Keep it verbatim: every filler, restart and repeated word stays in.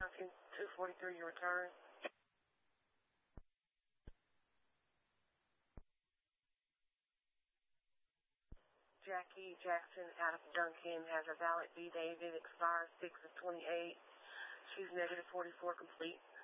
Duncan, two forty-three, your return. Jackie Jackson out of Duncan has a valid B David, expires six of twenty-eight. She's negative forty-four complete.